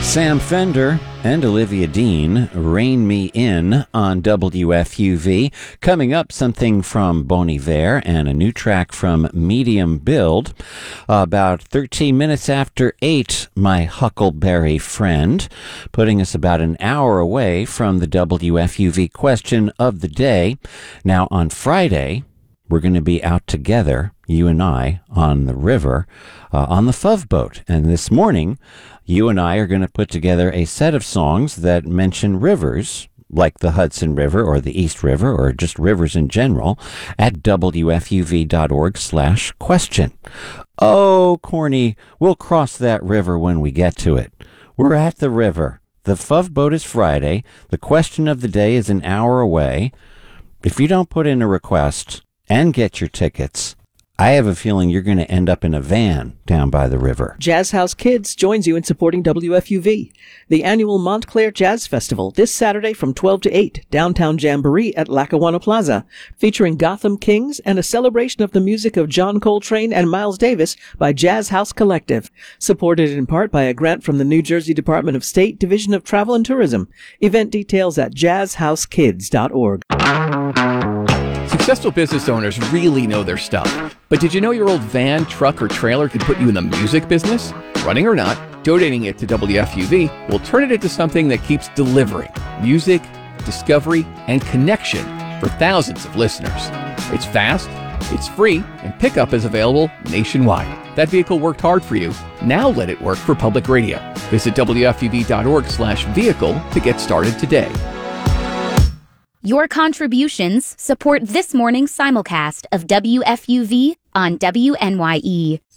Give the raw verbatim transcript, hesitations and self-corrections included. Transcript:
Sam Fender and Olivia Dean, Rein Me In on W F U V. Coming up, something from Bon Iver and a new track from Medium Build. Uh, about thirteen minutes after eight, my Huckleberry Friend, putting us about an hour away from the W F U V question of the day. Now, on Friday, we're going to be out together, you and I, on the river, uh, on the F U V boat. And this morning, you and I are going to put together a set of songs that mention rivers, like the Hudson River or the East River or just rivers in general, at W F U V dot org slash question. Oh, corny, we'll cross that river when we get to it. We're at the river. The F U V boat is Friday. The question of the day is an hour away. If you don't put in a request and get your tickets, I have a feeling you're going to end up in a van down by the river. Jazz House Kids joins you in supporting W F U V. The annual Montclair Jazz Festival this Saturday from twelve to eight, downtown Jamboree at Lackawanna Plaza, featuring Gotham Kings and a celebration of the music of John Coltrane and Miles Davis by Jazz House Collective. Supported in part by a grant from the New Jersey Department of State Division of Travel and Tourism. Event details at jazz house kids dot org. Successful business owners really know their stuff. But did you know your old van, truck, or trailer could put you in the music business? Running or not, donating it to W F U V will turn it into something that keeps delivering music, discovery, and connection for thousands of listeners. It's fast, it's free, and pickup is available nationwide. That vehicle worked hard for you. Now let it work for public radio. Visit W F U V dot org slash vehicle to get started today. Your contributions support this morning's simulcast of W F U V on W N Y E.